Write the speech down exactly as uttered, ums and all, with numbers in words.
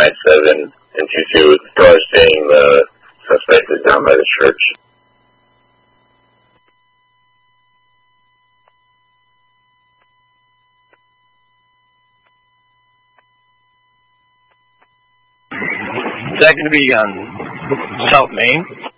nine seven and two two. With cars saying the suspect is down by the church. Second to be on South Main.